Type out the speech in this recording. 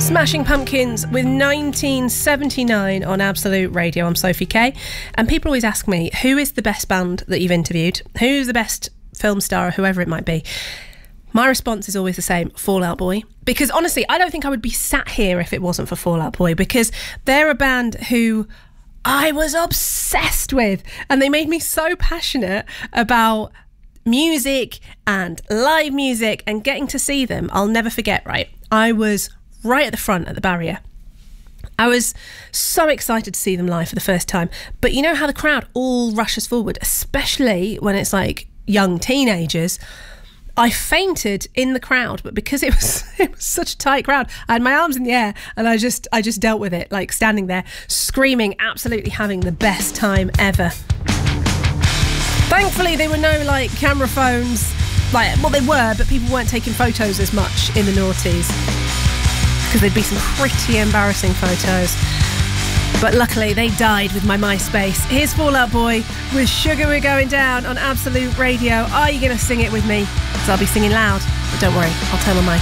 Smashing Pumpkins with 1979 on Absolute Radio. I'm Sophie Kay, and people always ask me, who is the best band that you've interviewed? Who's the best film star, or whoever it might be? My response is always the same: Fall Out Boy. Because honestly, I don't think I would be sat here if it wasn't for Fall Out Boy, because they're a band who I was obsessed with, and they made me so passionate about music and live music, and getting to see them, I'll never forget, right? I was right at the front at the barrier. I was so excited to see them live for the first time. But you know how the crowd all rushes forward, especially when it's like young teenagers. I fainted in the crowd, but because it was such a tight crowd, I had my arms in the air and I just dealt with it, like standing there screaming, absolutely having the best time ever. Thankfully there were no like camera phones, like, well, they were, but people weren't taking photos as much in the noughties, because there'd be some pretty embarrassing photos. But luckily they died with my MySpace. Here's Fall Out Boy with Sugar We're Going Down on Absolute Radio. Are you going to sing it with me? Because I'll be singing loud. But don't worry, I'll turn on my